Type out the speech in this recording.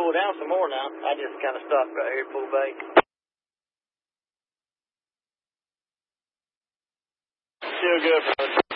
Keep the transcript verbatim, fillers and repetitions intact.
pull down some more now. I just kind of stopped right here at Pool Bay. Still good, brother.